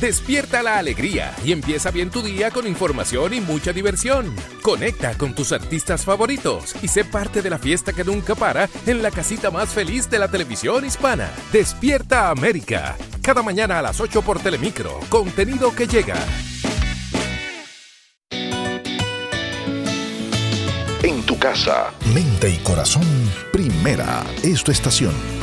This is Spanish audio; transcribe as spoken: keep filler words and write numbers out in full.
Despierta la alegría y empieza bien tu día con información y mucha diversión. Conecta con tus artistas favoritos y sé parte de la fiesta que nunca para en la casita más feliz de la televisión hispana. Despierta América. Cada mañana a las ocho por Telemicro. Contenido que llega. En tu casa, mente y corazón, Primera es tu estación.